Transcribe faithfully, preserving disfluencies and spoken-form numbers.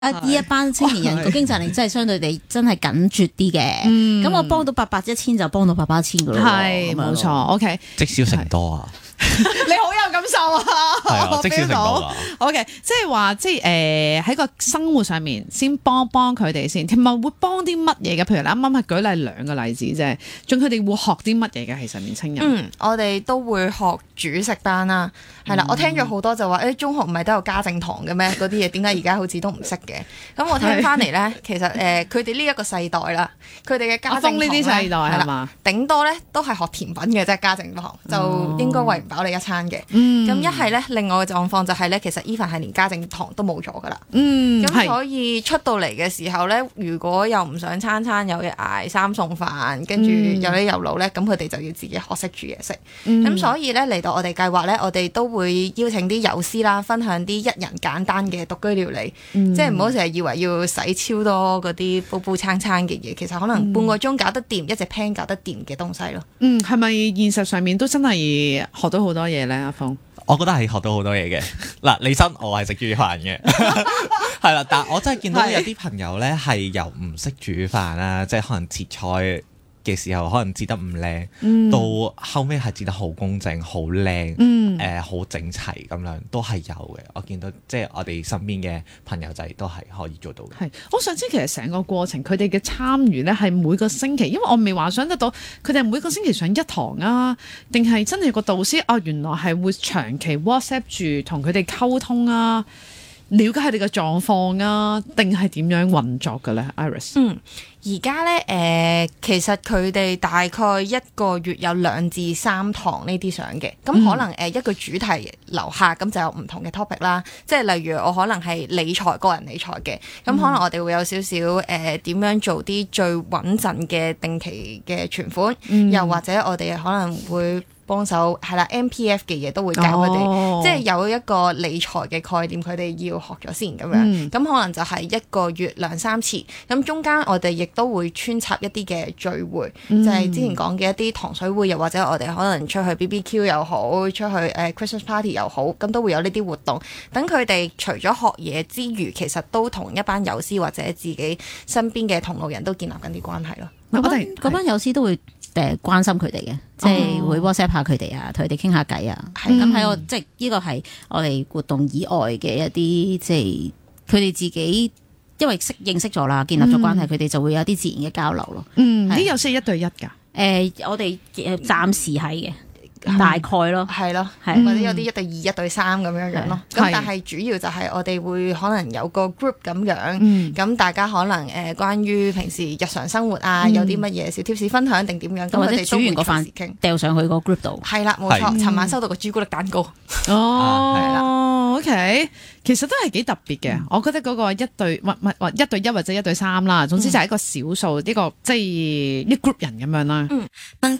呢一班青年人個經濟力真係相對地真係緊絀啲嘅，咁、嗯、我幫到八百一千就幫到八百一千噶咯， 係冇錯 ，OK， 積少成多啊！ 你好有感受啊， 係啊，積少成多啊。 OK， 即係話即係誒喺個生活上面先幫幫佢哋先，同埋會幫啲乜嘢嘅？譬如你啱啱係舉例兩個例子啫，仲佢哋會學啲乜嘢嘅？其實年青人， 嗯，我哋都會學煮食班啦，係啦、嗯，我聽咗好多就話誒、欸、中學唔係都有家政堂嘅咩？嗰啲嘢點解而家好似都唔識嘅？咁我聽翻嚟咧，其實誒佢哋呢一個世代啦，佢哋嘅家政堂呢啲世代係嘛，頂多咧都係學甜品嘅啫，家政堂就應該餵唔飽你一餐嘅。咁一係咧，另外嘅狀況就係咧，其實 even 係連家政堂都冇咗噶啦。嗯，咁所以出到嚟嘅時候咧，如果又唔想餐餐有嘢嗌三餸飯，跟住有啲有腦咧，咁佢哋就要自己學識煮嘢食。咁、嗯、所以咧嚟到我哋計劃咧，我哋都會邀請啲友師啦，分享啲一,一人簡單嘅獨居料理，嗯、即係唔好成日以為要洗超多嗰啲煲煲餐餐嘅嘢，其實可能半個鐘搞得掂，一隻 pan 搞得掂嘅東西咯。 嗯，係咪現實上面都真係學到好多嘢咧？阿峰， 我覺得係學到好多嘢嘅。嗱，李生我係食煮飯嘅，係啦，但我真係見到有啲朋友咧係由唔識煮飯啦，即係可能切菜嘅時候可能切得唔靚，嗯、到後尾係切得好公正、好靚，誒好整齊咁樣，都係有嘅。我見到即係我哋身邊嘅朋友仔都係可以做到嘅。 係，我想知其實成個過程佢哋嘅參與咧係每個星期，因為我未幻想得到佢哋每個星期上一堂啊，定係真係個導師啊？原來係會長期 WhatsApp 住同佢哋溝通啊，了解佢哋嘅狀況啊，定係點樣運作嘅咧 ？Iris， 嗯。而家咧，誒、呃，其實佢哋大概一個月有兩至三堂呢啲上嘅，咁可能誒一個主題留下，咁就有唔同嘅 topic 啦。即係例如我可能係理財、個人理財嘅，咁可能我哋會有少少誒點樣做啲最穩陣嘅定期嘅存款，嗯、又或者我哋可能會幫手係啦 M P F 嘅嘢都會教佢哋，哦、即係有一個理財嘅概念，佢哋要學咗先咁樣。咁、嗯、可能就係一個月兩三次，咁中間我哋亦都會穿插一啲嘅聚會，嗯、就係之前講嘅一啲糖水會，又或者我哋可能出去 B B Q 又好，出去誒、uh, Christmas party 又好，咁都會有呢啲活動。等佢哋除咗學嘢之餘，其實都同一班友師或者自己身邊嘅同路人都建立緊啲關係咯。 嗰班嗰班友師都會誒關心佢哋嘅，即係會 WhatsApp 下佢哋啊，同佢哋傾下偈啊。係咁喺我即係呢個係我哋活動以外嘅一啲，即係佢哋自己因為識認識咗啦，建立咗關係，佢哋、嗯、就會有啲自然嘅交流咯。嗯， 啲友師係一對一㗎？誒、 呃，我哋暫時係嘅。大概咯， 係咯，係或者有啲一對二、一對三咁樣樣咯。咁但係主要就係我哋會可能有個 group 咁樣，咁大家可能誒關於平時日常生活啊，有啲乜嘢小貼士分享定點樣，咁我哋煮完個飯傾，掉上去個 group 度。係啦，冇錯。尋晚收到個朱古力蛋糕。 哦，係啦，OK，其實都係幾特別嘅。我覺得嗰個一對或或一對一或者一對三啦，總之就係一個少數呢個即係一 group 人咁樣啦。 嗯。